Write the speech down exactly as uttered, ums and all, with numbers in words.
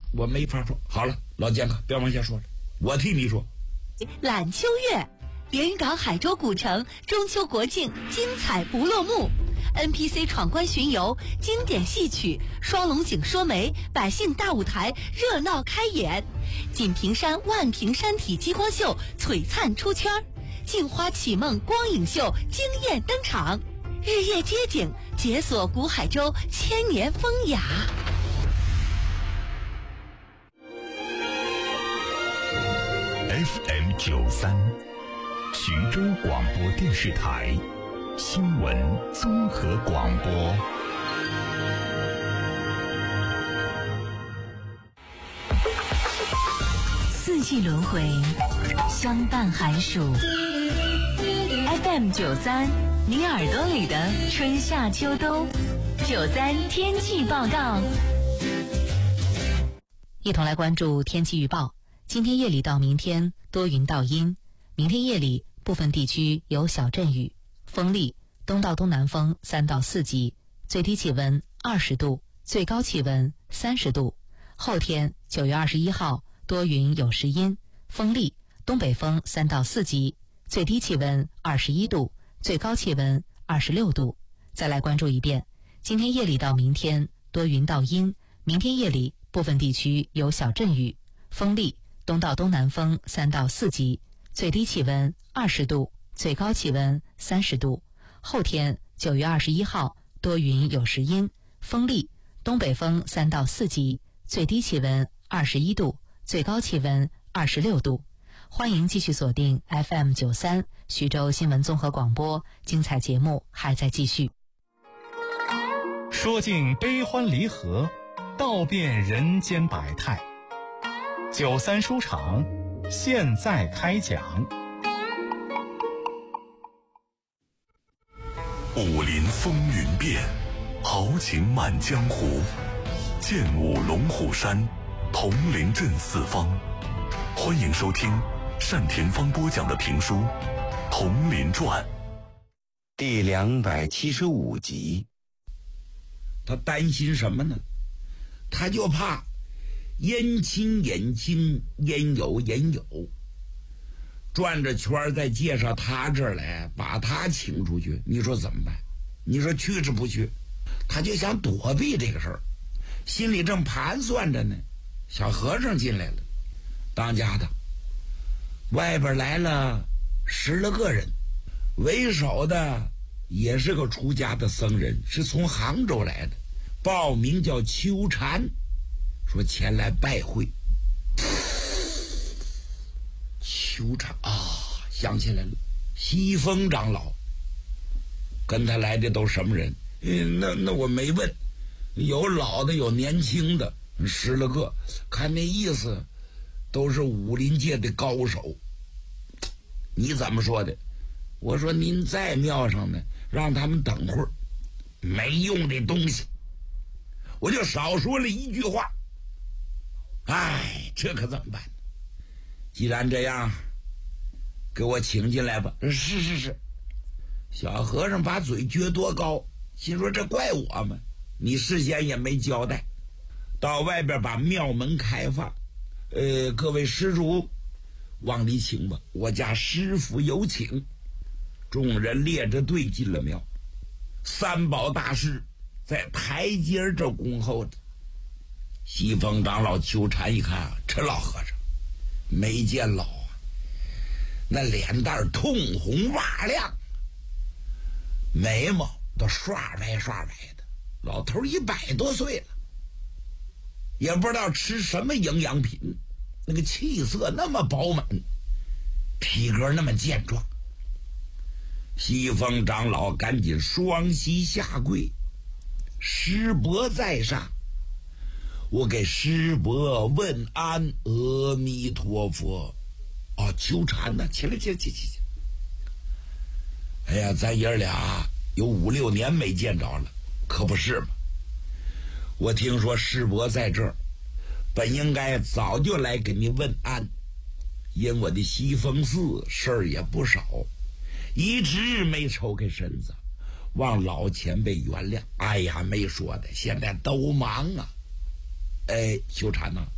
我没法说。好了，老健哥，别往下说了，我替你说。 揽秋月，连云港海州古城中秋国庆精彩不落幕。N P C 闯关巡游，经典戏曲，双龙井说媒，百姓大舞台热闹开演。锦屏山万屏山体激光秀璀璨出圈，镜花启梦光影秀惊艳登场。日夜街景，解锁古海州千年风雅。 F M 九三，徐州广播电视台新闻综合广播。 四季轮回，相伴寒暑。F M 九三，你耳朵里的春夏秋冬。九三天气报告，一同来关注天气预报。今天夜里到明天多云到阴，明天夜里部分地区有小阵雨，风力东到东南风三到四级，最低气温二十度，最高气温三十度。后天九月二十一号多云有时阴，风力东北风三到四级，最低气温二十一度，最高气温二十六度。再来关注一遍，今天夜里到明天多云到阴，明天夜里部分地区有小阵雨，风力东到东南风三到四级，最低气温二十度，最高气温三十度。后天九月二十一号多云有时阴，风力东北风三到四级，最低气温二十一度，最高气温二十六度。欢迎继续锁定 F M 九三徐州新闻综合广播，精彩节目还在继续。 说尽悲欢离合，道遍人间百态。九三书场现在开讲。 武林风云变，豪情满江湖。剑舞龙虎山，铜陵镇四方。欢迎收听单田芳播讲的评书《铜陵传》 第两百七十五集。 他担心什么呢？他就怕言亲言亲，言友言友，转着圈再介绍他这儿来，把他请出去，你说怎么办？你说去是不去？他就想躲避这个事儿，心里正盘算着呢。小和尚进来了，当家的外边来了十来个人，为首的也是个出家的僧人，是从杭州来的，报名叫秋禅，说前来拜会。秋禅啊，想起来了，西风长老。跟他来的都什么人？嗯，那那我没问，有老的有年轻的，十来个，看那意思都是武林界的高手。你怎么说的？我说您在庙上呢，让他们等会儿，没用的东西。我就少说了一句话。哎，这可怎么办？既然这样，给我请进来吧。是是是。小和尚把嘴撅多高，心说这怪我吗？你事先也没交代。到外边把庙门开放，呃，各位施主往里请吧，我家师傅有请。众人列着队进了庙，三宝大师在台阶这恭候着。西风长老秋禅一看啊，这老和尚没见老啊，那脸蛋通红瓦亮，眉毛都刷白刷白的，老头一百多岁了，也不知道吃什么营养品，那个气色那么饱满，体格那么健壮。西风长老赶紧双膝下跪，师伯在上，我给师伯问安，阿弥陀佛。哦，秋禅呢？起来起来起来起来！哎呀，咱爷俩有五六年没见着了，可不是吗？我听说师伯在这儿，本应该早就来给你问安，因我的西风寺事儿也不少，一直没抽开身子，望老前辈原谅。哎呀，没说的，现在都忙啊。哎，秋禅呐、啊，